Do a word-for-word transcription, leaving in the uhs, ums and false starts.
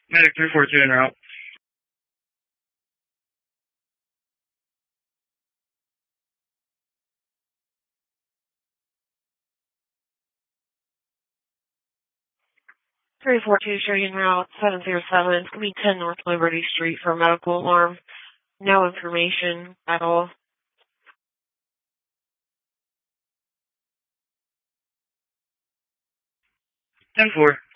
Medic three four two en route. three four two showing en route seven zero seven. It's going to be ten North Liberty Street for a medical alarm. No information at all. ten four.